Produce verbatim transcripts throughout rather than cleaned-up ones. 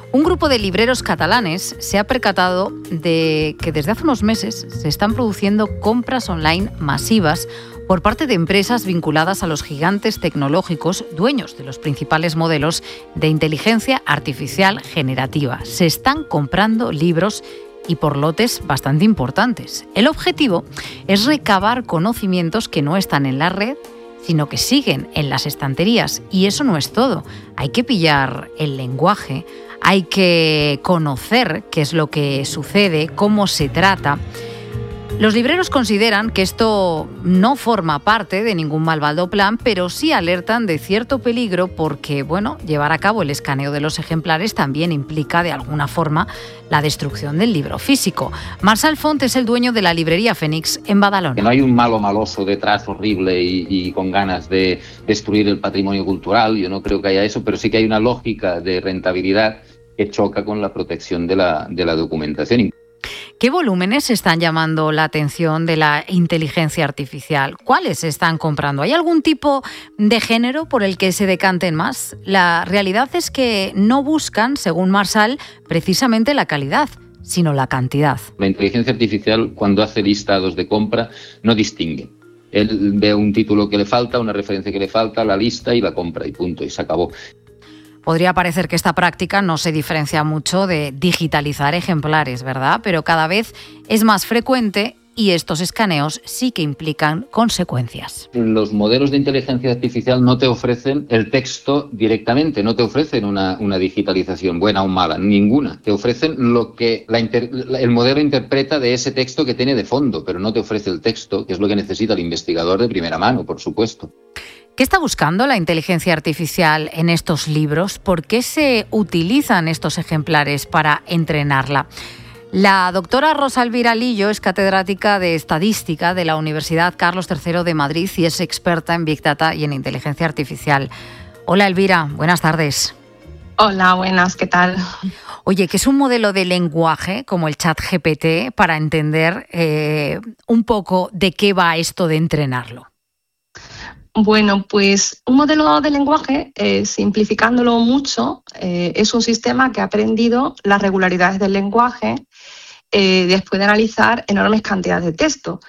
Un grupo de libreros catalanes se ha percatado de que desde hace unos meses se están produciendo compras online masivas por parte de empresas vinculadas a los gigantes tecnológicos, dueños de los principales modelos de inteligencia artificial generativa. Se están comprando libros y por lotes bastante importantes. El objetivo es recabar conocimientos que no están en la red, sino que siguen en las estanterías. Y eso no es todo. Hay que pillar el lenguaje, hay que conocer qué es lo que sucede, cómo se trata. Los libreros consideran que esto no forma parte de ningún malvado plan, pero sí alertan de cierto peligro porque, bueno, llevar a cabo el escaneo de los ejemplares también implica de alguna forma la destrucción del libro físico. Marçal Font es el dueño de la librería Fénix en Badalona. Que no hay un malo maloso detrás horrible y, y con ganas de destruir el patrimonio cultural, yo no creo que haya eso, pero sí que hay una lógica de rentabilidad que choca con la protección de la, de la documentación. ¿Qué volúmenes están llamando la atención de la inteligencia artificial? ¿Cuáles están comprando? ¿Hay algún tipo de género por el que se decanten más? La realidad es que no buscan, según Marçal, precisamente la calidad, sino la cantidad. La inteligencia artificial, cuando hace listados de compra, no distingue. Él ve un título que le falta, una referencia que le falta, la lista y la compra y punto, y se acabó. Podría parecer que esta práctica no se diferencia mucho de digitalizar ejemplares, ¿verdad? Pero cada vez es más frecuente y estos escaneos sí que implican consecuencias. Los modelos de inteligencia artificial no te ofrecen el texto directamente, no te ofrecen una, una digitalización buena o mala, ninguna. Te ofrecen lo que la inter, el modelo interpreta de ese texto que tiene de fondo, pero no te ofrece el texto, que es lo que necesita el investigador de primera mano, por supuesto. ¿Qué está buscando la inteligencia artificial en estos libros? ¿Por qué se utilizan estos ejemplares para entrenarla? La doctora Rosa Elvira Lillo es catedrática de Estadística de la Universidad Carlos tercero de Madrid y es experta en Big Data y en inteligencia artificial. Hola Elvira, buenas tardes. Hola, buenas, ¿qué tal? Oye, ¿qué es un modelo de lenguaje como el ChatGPT para entender eh, un poco de qué va esto de entrenarlo? Bueno, pues un modelo de lenguaje, eh, simplificándolo mucho, eh, es un sistema que ha aprendido las regularidades del lenguaje eh, después de analizar enormes cantidades de texto.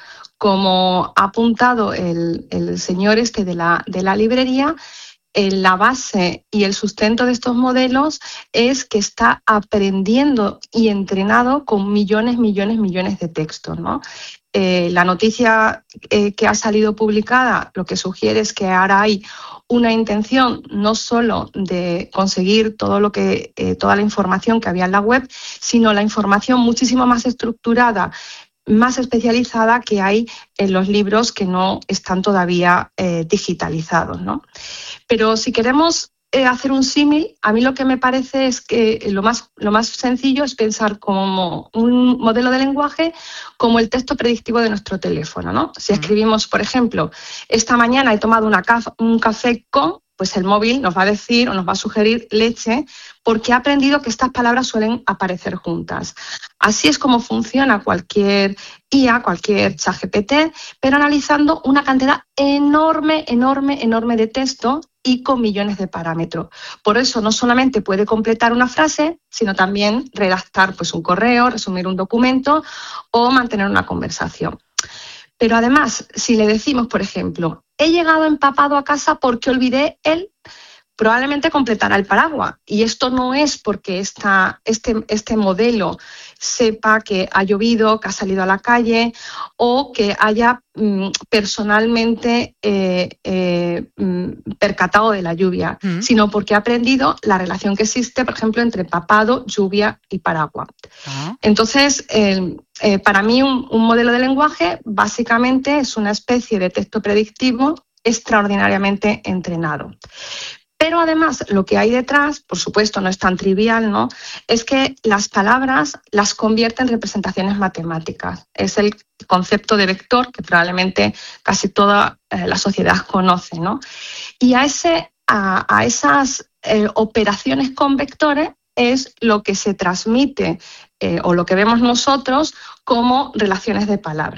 Como ha apuntado el, el señor este de la, de la librería, eh, la base y el sustento de estos modelos es que está aprendiendo y entrenado con millones, millones, millones de textos, ¿no? Eh, la noticia eh, que ha salido publicada lo que sugiere es que ahora hay una intención no solo de conseguir todo lo que, eh, toda la información que había en la web, sino la información muchísimo más estructurada, más especializada que hay en los libros que no están todavía eh, digitalizados, ¿no? Pero si queremos Eh, hacer un símil, a mí lo que me parece es que lo más, lo más sencillo es pensar como un modelo de lenguaje como el texto predictivo de nuestro teléfono, ¿no? Si escribimos, por ejemplo, esta mañana he tomado una caf- un café con, pues el móvil nos va a decir o nos va a sugerir leche porque ha aprendido que estas palabras suelen aparecer juntas. Así es como funciona cualquier I A, cualquier ChatGPT, pero analizando una cantidad enorme, enorme, enorme de texto y con millones de parámetros. Por eso no solamente puede completar una frase, sino también redactar pues, un correo, resumir un documento o mantener una conversación. Pero además, si le decimos, por ejemplo, he llegado empapado a casa porque olvidé el, probablemente completará el paraguas. Y esto no es porque esta, este, este modelo sepa que ha llovido, que ha salido a la calle o que haya mm, personalmente eh, eh, percatado de la lluvia, mm. sino porque ha aprendido la relación que existe, por ejemplo, entre empapado, lluvia y paraguas. Ah. Entonces, eh, eh, para mí un, un modelo de lenguaje básicamente es una especie de texto predictivo extraordinariamente entrenado. Pero además lo que hay detrás, por supuesto no es tan trivial, ¿no? Es que las palabras las convierte en representaciones matemáticas. Es el concepto de vector que probablemente casi toda eh, la sociedad conoce, ¿no? Y a, ese, a, a esas eh, operaciones con vectores es lo que se transmite eh, o lo que vemos nosotros como relaciones de palabra.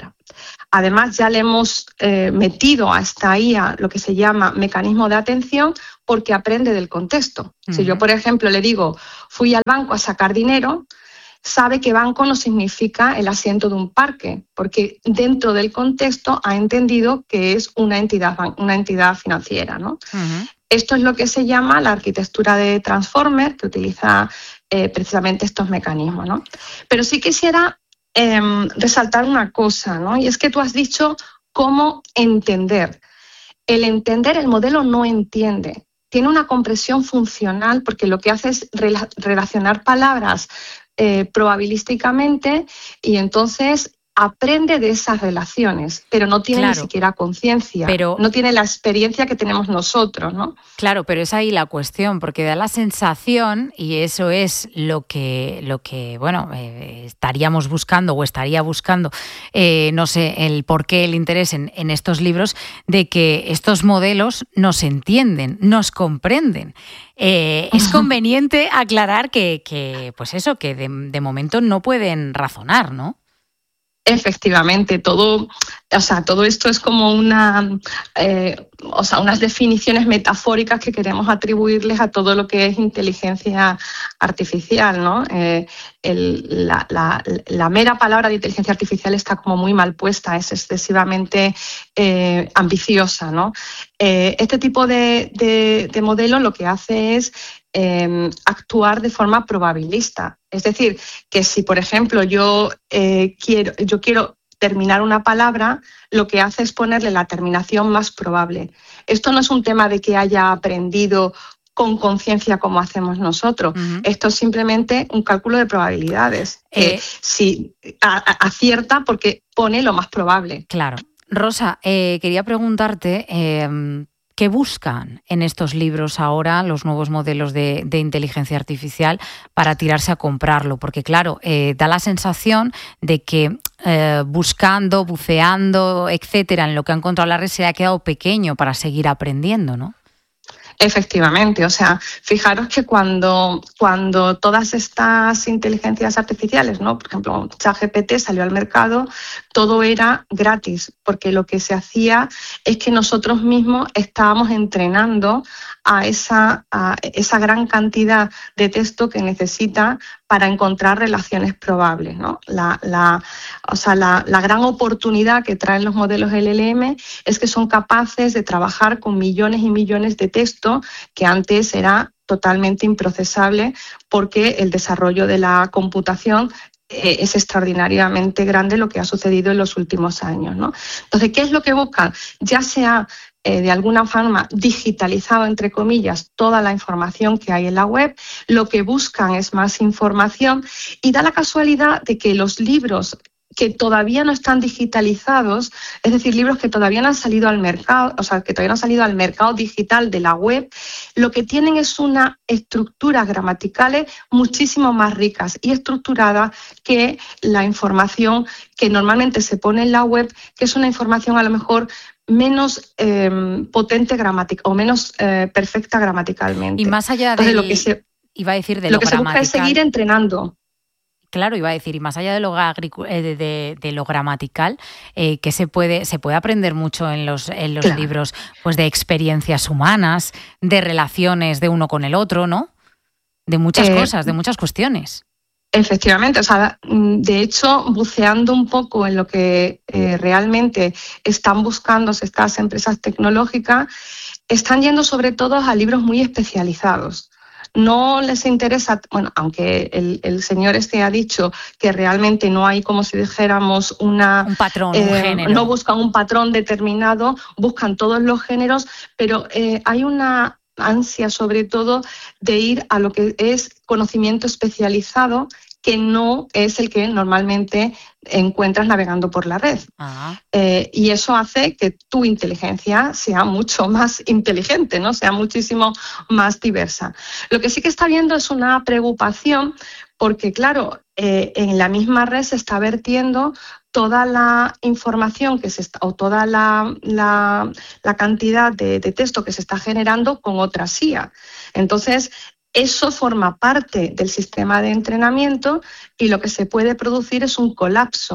Además, ya le hemos eh, metido a esta I A lo que se llama mecanismo de atención, porque aprende del contexto. Uh-huh. Si yo, por ejemplo, le digo, fui al banco a sacar dinero, sabe que banco no significa el asiento de un parque, porque dentro del contexto ha entendido que es una entidad, una entidad financiera, ¿no? Uh-huh. Esto es lo que se llama la arquitectura de Transformer, que utiliza eh, precisamente estos mecanismos, ¿no? Pero sí quisiera eh, resaltar una cosa, ¿no? Y es que tú has dicho cómo entender. El entender, el modelo no entiende. Tiene una compresión funcional porque lo que hace es rela- relacionar palabras eh, probabilísticamente y entonces aprende de esas relaciones, pero no tiene claro, ni siquiera conciencia, no tiene la experiencia que tenemos nosotros, ¿no? Claro, pero es ahí la cuestión, porque da la sensación, y eso es lo que, lo que bueno, eh, estaríamos buscando o estaría buscando, eh, no sé, el por qué el interés en, en estos libros, de que estos modelos nos entienden, nos comprenden. Eh, es conveniente aclarar que, que, pues eso, que de, de momento no pueden razonar, ¿no? Efectivamente, todo, o sea, todo esto es como una, eh, o sea, unas definiciones metafóricas que queremos atribuirles a todo lo que es inteligencia artificial, ¿no? Eh, el, la, la, la mera palabra de inteligencia artificial está como muy mal puesta, es excesivamente eh, ambiciosa, ¿no? Eh, este tipo de, de, de modelo lo que hace es Eh, actuar de forma probabilista. Es decir, que si, por ejemplo, yo, eh, quiero, yo quiero terminar una palabra, lo que hace es ponerle la terminación más probable. Esto no es un tema de que haya aprendido con conciencia como hacemos nosotros. Uh-huh. Esto es simplemente un cálculo de probabilidades. Eh, que si a, a, acierta porque pone lo más probable. Claro. Rosa, eh, quería preguntarte... Eh, ¿qué buscan en estos libros ahora los nuevos modelos de, de inteligencia artificial para tirarse a comprarlo? Porque claro, eh, da la sensación de que eh, buscando, buceando, etcétera, en lo que ha encontrado la red se ha quedado pequeño para seguir aprendiendo, ¿no? Efectivamente, o sea, fijaros que cuando, cuando todas estas inteligencias artificiales, ¿no? Por ejemplo, ChatGPT salió al mercado, todo era gratis, porque lo que se hacía es que nosotros mismos estábamos entrenando a esa, a esa gran cantidad de texto que necesita para encontrar relaciones probables, ¿no? La, la, o sea, la, la gran oportunidad que traen los modelos L L M es que son capaces de trabajar con millones y millones de texto que antes era totalmente improcesable porque el desarrollo de la computación eh, es extraordinariamente grande lo que ha sucedido en los últimos años, ¿no? Entonces, ¿qué es lo que buscan? Ya sea Eh, de alguna forma digitalizado, entre comillas, toda la información que hay en la web, lo que buscan es más información y da la casualidad de que los libros que todavía no están digitalizados, es decir, libros que todavía no han salido al mercado, o sea, que todavía no han salido al mercado digital de la web, lo que tienen es una estructuras gramaticales muchísimo más ricas y estructuradas que la información que normalmente se pone en la web, que es una información a lo mejor menos eh, potente gramática o menos eh, perfecta gramaticalmente. Y más allá de lo que se iba a decir de lo, lo que se busca es seguir entrenando. Claro, iba a decir, y más allá de lo, de, de, de lo gramatical, eh, que se puede, se puede aprender mucho en los, en los claro. libros, pues de experiencias humanas, de relaciones de uno con el otro, ¿no? De muchas eh, cosas, de muchas cuestiones. Efectivamente, o sea, de hecho, buceando un poco en lo que eh, realmente están buscando estas empresas tecnológicas, están yendo sobre todo a libros muy especializados. No les interesa, bueno, aunque el, el señor este ha dicho que realmente no hay, como si dijéramos, una... Un patrón, eh, un género. No buscan un patrón determinado, buscan todos los géneros, pero eh, hay una ansia sobre todo de ir a lo que es conocimiento especializado, que no es el que normalmente encuentras navegando por la red. Eh, y eso hace que tu inteligencia sea mucho más inteligente, ¿no? Sea muchísimo más diversa. Lo que sí que está viendo es una preocupación porque, claro, eh, en la misma red se está vertiendo toda la información que se está, o toda la, la, la cantidad de, de texto que se está generando con otras I A. Entonces, eso forma parte del sistema de entrenamiento y lo que se puede producir es un colapso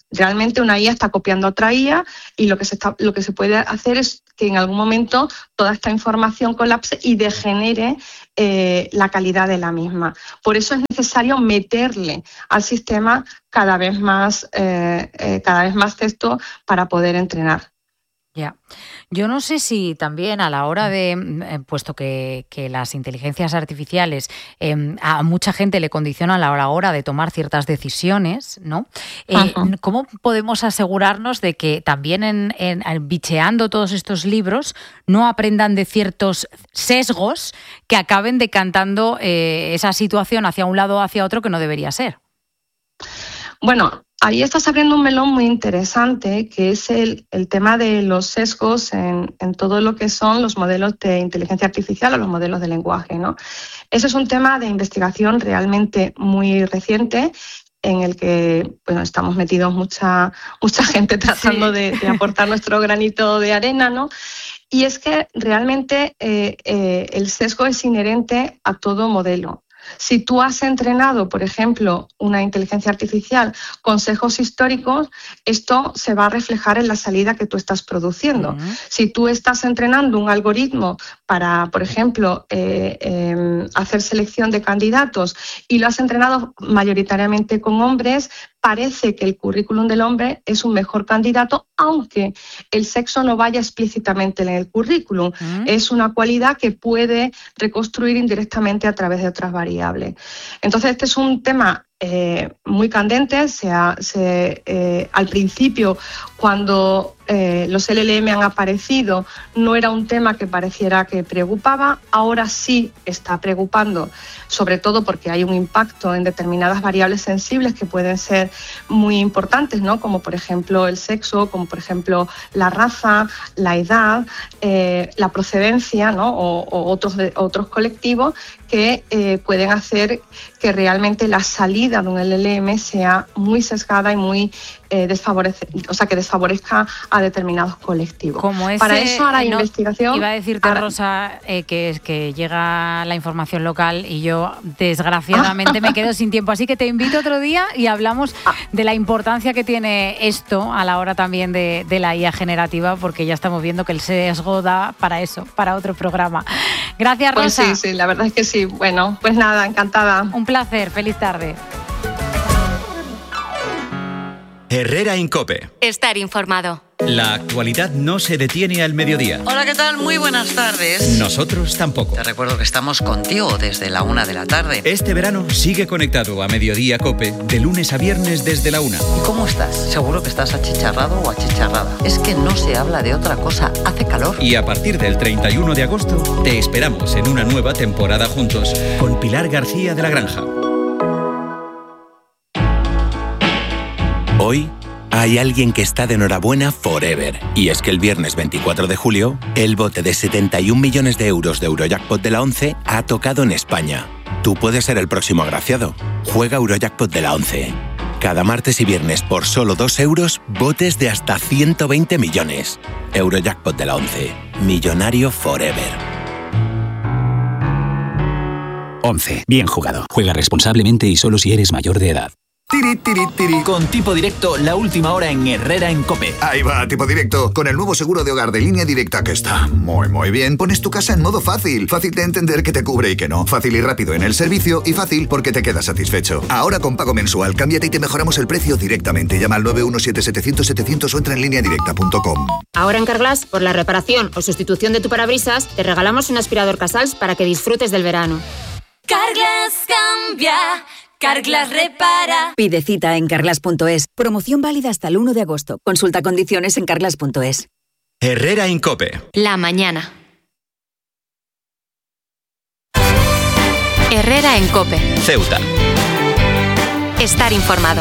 Realmente una I A está copiando a otra I A y lo que se está, lo que se puede hacer es que en algún momento toda esta información colapse y degenere eh, la calidad de la misma. Por eso es necesario meterle al sistema cada vez más, eh, eh, cada vez más texto para poder entrenar. Ya. Yo no sé si también a la hora de, eh, puesto que, que las inteligencias artificiales eh, a mucha gente le condicionan a la hora de tomar ciertas decisiones, ¿no? Eh, ¿Cómo podemos asegurarnos de que también en, en, en bicheando todos estos libros no aprendan de ciertos sesgos que acaben decantando eh, esa situación hacia un lado o hacia otro que no debería ser? Bueno, ahí estás abriendo un melón muy interesante, que es el, el tema de los sesgos en, en todo lo que son los modelos de inteligencia artificial o los modelos de lenguaje, ¿no? Ese es un tema de investigación realmente muy reciente, en el que bueno, estamos metidos mucha, mucha gente tratando sí. de, de aportar nuestro granito de arena, ¿no? Y es que realmente eh, eh, el sesgo es inherente a todo modelo. Si tú has entrenado, por ejemplo, una inteligencia artificial con sesgos históricos, esto se va a reflejar en la salida que tú estás produciendo. Uh-huh. Si tú estás entrenando un algoritmo para, por ejemplo, eh, eh, hacer selección de candidatos y lo has entrenado mayoritariamente con hombres, parece que el currículum del hombre es un mejor candidato, aunque el sexo no vaya explícitamente en el currículum. Uh-huh. Es una cualidad que puede reconstruir indirectamente a través de otras variables. Entonces, este es un tema eh, muy candente. Se ha, se, eh, al principio, cuando eh, los L L M han aparecido, no era un tema que pareciera que preocupaba. Ahora sí está preocupando, sobre todo porque hay un impacto en determinadas variables sensibles que pueden ser muy importantes, ¿no? Como por ejemplo el sexo, como por ejemplo la raza, la edad, eh, la procedencia, ¿no? o, o otros, de, otros colectivos que eh, pueden hacer que realmente la salida de un L L M sea muy sesgada y muy eh, desfavorece, o sea, que desfavorezca a determinados colectivos. Como ese, Para eso ahora hay no, investigación. Iba a decirte, ahora, Rosa, eh, que es que llega la información local y yo desgraciadamente me quedo sin tiempo, así que te invito otro día y hablamos de la importancia que tiene esto a la hora también de, de la I A generativa, porque ya estamos viendo que el sesgo da para eso, para otro programa. Gracias, Rosa. Pues sí, sí, la verdad es que sí. Bueno, pues nada, encantada. Un placer, feliz tarde. Herrera en COPE. Estar informado. La actualidad no se detiene al mediodía. Hola, ¿qué tal? Muy buenas tardes. Nosotros tampoco. Te recuerdo que estamos contigo desde la una de la tarde. Este verano sigue conectado a Mediodía COPE de lunes a viernes desde la una. ¿Y cómo estás? Seguro que estás achicharrado o achicharrada. Es que no se habla de otra cosa, hace calor. Y a partir del treinta y uno de agosto te esperamos en una nueva temporada juntos con Pilar García de la Granja. Hoy hay alguien que está de enhorabuena forever. Y es que el viernes veinticuatro de julio, el bote de setenta y un millones de euros de Eurojackpot de la ONCE ha tocado en España. Tú puedes ser el próximo agraciado. Juega Eurojackpot de la ONCE. Cada martes y viernes por solo dos euros, botes de hasta ciento veinte millones. Eurojackpot de la ONCE. Millonario forever. ONCE. Bien jugado. Juega responsablemente y solo si eres mayor de edad. Tiri, tiri, tiri. Con Tipo Directo, la última hora en Herrera en COPE. Ahí va, Tipo Directo. Con el nuevo seguro de hogar de Línea Directa, que está muy, muy bien, pones tu casa en modo fácil. Fácil de entender que te cubre y que no. Fácil y rápido en el servicio y fácil porque te quedas satisfecho. Ahora con pago mensual, cámbiate y te mejoramos el precio directamente. Llama al nueve uno siete siete cero cero siete cero cero o entra en línea directa punto com. Ahora en Carglass, por la reparación o sustitución de tu parabrisas, te regalamos un aspirador Casals para que disfrutes del verano. Carglass cambia. Carglass repara. Pide cita en carglass punto es. Promoción válida hasta el uno de agosto. Consulta condiciones en carglass punto es. Herrera en COPE. La mañana. Herrera en COPE. Ceuta. Estar informado.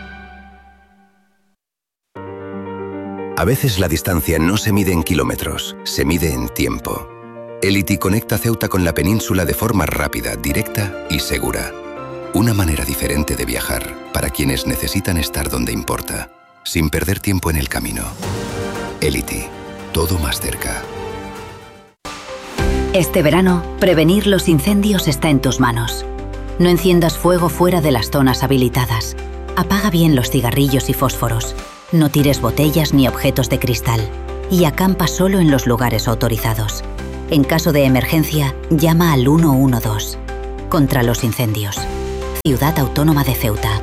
A veces la distancia no se mide en kilómetros, se mide en tiempo. Elity conecta Ceuta con la península de forma rápida, directa y segura. Una manera diferente de viajar para quienes necesitan estar donde importa, sin perder tiempo en el camino. Elity, todo más cerca. Este verano, prevenir los incendios está en tus manos. No enciendas fuego fuera de las zonas habilitadas. Apaga bien los cigarrillos y fósforos. No tires botellas ni objetos de cristal. Y acampa solo en los lugares autorizados. En caso de emergencia, llama al uno uno dos. Contra los incendios. Ciudad Autónoma de Ceuta.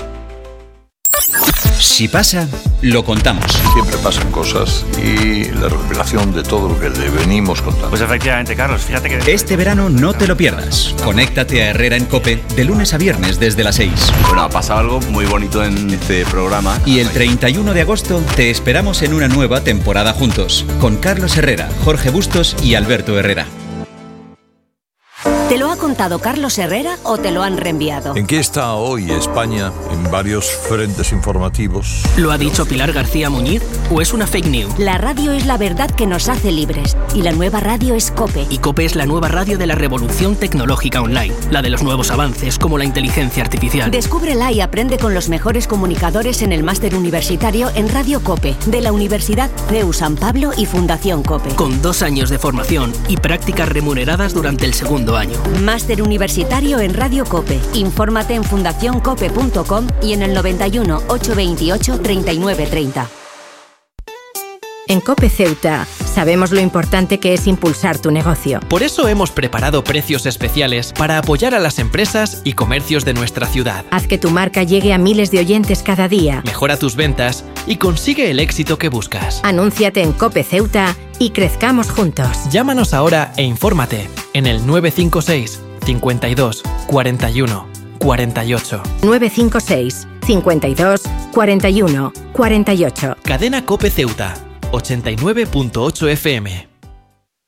Si pasa, lo contamos. Siempre pasan cosas y la revelación de todo lo que le venimos contando. Pues efectivamente, Carlos, fíjate que... Este verano no te lo pierdas. Conéctate a Herrera en COPE de lunes a viernes desde las seis. Bueno, ha pasado algo muy bonito en este programa. Y el treinta y uno de agosto te esperamos en una nueva temporada juntos, con Carlos Herrera, Jorge Bustos y Alberto Herrera. ¿Te lo ha contado Carlos Herrera o te lo han reenviado? ¿En qué está hoy España en varios frentes informativos? ¿Lo ha dicho Pilar García Muñiz o es una fake news? La radio es la verdad que nos hace libres y la nueva radio es COPE. Y COPE es la nueva radio de la revolución tecnológica online, la de los nuevos avances como la inteligencia artificial. Descúbrela y aprende con los mejores comunicadores en el máster universitario en Radio COPE de la Universidad C E U San Pablo y Fundación COPE. Con dos años de formación y prácticas remuneradas durante el segundo año. Máster universitario en Radio COPE. Infórmate en fundación cope punto com y en el noventa y uno, ochocientos veintiocho, treinta y nueve treinta. En COPE Ceuta sabemos lo importante que es impulsar tu negocio. Por eso hemos preparado precios especiales para apoyar a las empresas y comercios de nuestra ciudad. Haz que tu marca llegue a miles de oyentes cada día. Mejora tus ventas y consigue el éxito que buscas. Anúnciate en COPE Ceuta y crezcamos juntos. Llámanos ahora e infórmate en el nueve cinco seis, cincuenta y dos, cuarenta y uno, cuarenta y ocho. nueve cinco seis, cincuenta y dos, cuarenta y uno, cuarenta y ocho. Cadena COPE Ceuta, ochenta y nueve punto ocho F M.